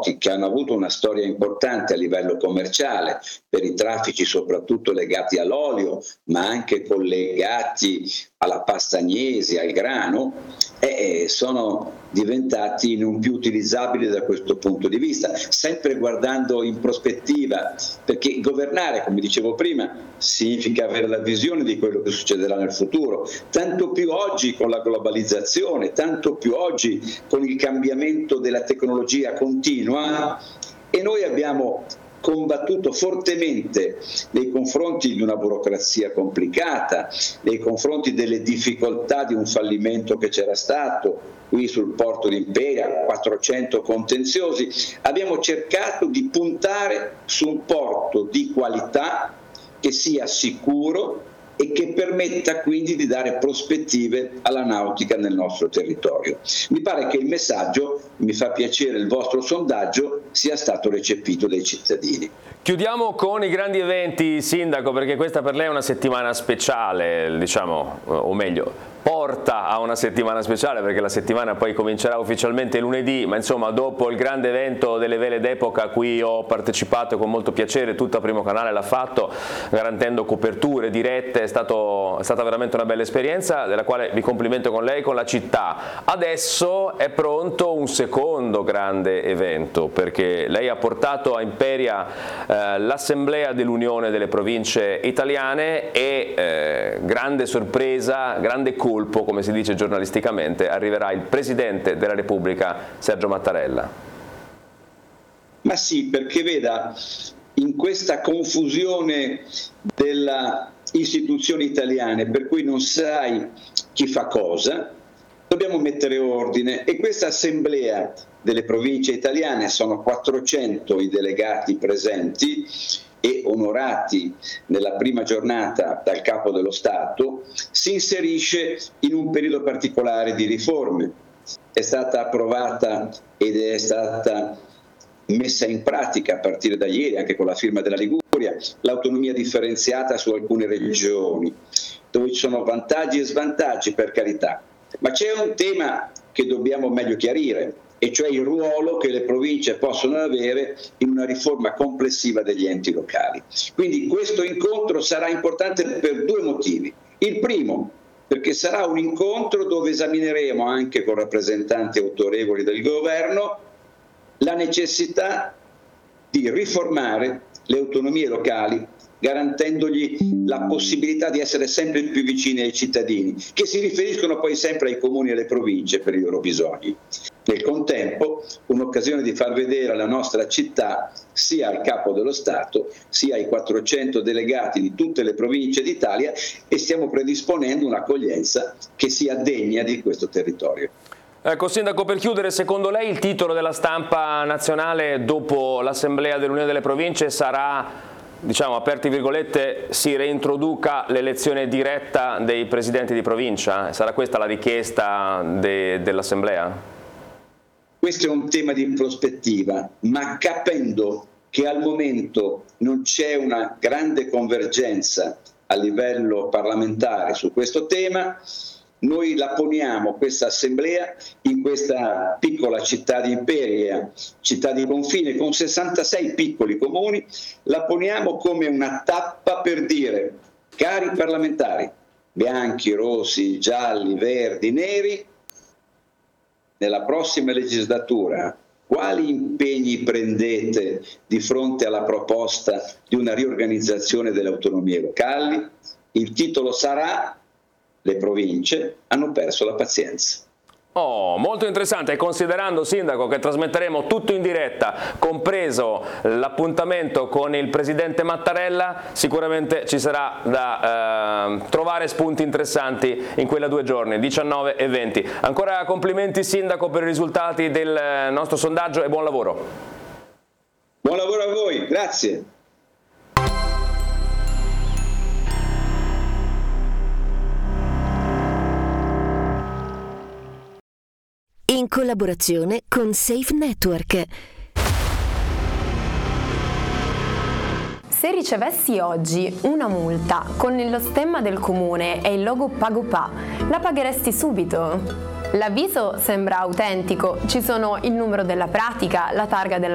aeroporti, che hanno avuto una storia importante a livello commerciale per i traffici soprattutto legati all'olio, ma anche collegati alla pasta agnese, al grano, sono diventati non più utilizzabili da questo punto di vista, sempre guardando in prospettiva, perché governare, come dicevo prima, significa avere la visione di quello che succederà nel futuro, tanto più oggi con la globalizzazione, tanto più oggi con il cambiamento della tecnologia continua, e noi abbiamo combattuto fortemente nei confronti di una burocrazia complicata, nei confronti delle difficoltà di un fallimento che c'era stato qui sul porto di Imperia, 400 contenziosi. Abbiamo cercato di puntare su un porto di qualità che sia sicuro e che permetta quindi di dare prospettive alla nautica nel nostro territorio. Mi pare che il messaggio, mi fa piacere il vostro sondaggio, sia stato recepito dai cittadini. Chiudiamo con i grandi eventi, Sindaco, perché questa per lei è una settimana speciale, diciamo, o meglio, porta a una settimana speciale, perché la settimana poi comincerà ufficialmente lunedì, ma insomma dopo il grande evento delle vele d'epoca a cui ho partecipato con molto piacere, tutta Primo Canale l'ha fatto, garantendo coperture dirette, è stata veramente una bella esperienza, della quale vi complimento con lei, con la città. Adesso è pronto un secondo grande evento, perché lei ha portato a Imperia l'Assemblea dell'Unione delle Province Italiane e grande sorpresa, grande colpo, come si dice giornalisticamente, arriverà il Presidente della Repubblica Sergio Mattarella. Ma sì, perché veda, in questa confusione delle istituzioni italiane, per cui non sai chi fa cosa, dobbiamo mettere ordine, e questa Assemblea delle province italiane, sono 400 i delegati presenti e onorati nella prima giornata dal Capo dello Stato, si inserisce in un periodo particolare di riforme. È stata approvata ed è stata messa in pratica a partire da ieri, anche con la firma della Liguria, l'autonomia differenziata su alcune regioni, dove ci sono vantaggi e svantaggi, per carità. Ma c'è un tema che dobbiamo meglio chiarire, e cioè il ruolo che le province possono avere in una riforma complessiva degli enti locali. Quindi questo incontro sarà importante per due motivi. Il primo, perché sarà un incontro dove esamineremo anche con rappresentanti autorevoli del governo la necessità di riformare le autonomie locali, garantendogli la possibilità di essere sempre più vicini ai cittadini, che si riferiscono poi sempre ai comuni e alle province per i loro bisogni. Nel contempo, un'occasione di far vedere la nostra città sia al Capo dello Stato, sia ai 400 delegati di tutte le province d'Italia, e stiamo predisponendo un'accoglienza che sia degna di questo territorio. Ecco, Sindaco, per chiudere, secondo lei il titolo della stampa nazionale dopo l'Assemblea dell'Unione delle Province sarà, diciamo, aperti virgolette, si reintroduca l'elezione diretta dei presidenti di provincia? Sarà questa la richiesta dell'Assemblea? Questo è un tema di prospettiva, ma capendo che al momento non c'è una grande convergenza a livello parlamentare su questo tema, noi la poniamo, questa assemblea, in questa piccola città di Imperia, città di confine con 66 piccoli comuni, la poniamo come una tappa per dire: cari parlamentari, bianchi, rossi, gialli, verdi, neri, nella prossima legislatura quali impegni prendete di fronte alla proposta di una riorganizzazione delle autonomie locali? Il titolo sarà: le province hanno perso la pazienza. Oh, molto interessante, e considerando, Sindaco, che trasmetteremo tutto in diretta, compreso l'appuntamento con il Presidente Mattarella, sicuramente ci sarà da trovare spunti interessanti in quella 2 giorni, 19 e 20. Ancora complimenti, Sindaco, per i risultati del nostro sondaggio e buon lavoro. Buon lavoro a voi, grazie. In collaborazione con Safe Network. Se ricevessi oggi una multa con lo stemma del comune e il logo PagoPA, la pagheresti subito? L'avviso sembra autentico, ci sono il numero della pratica, la targa della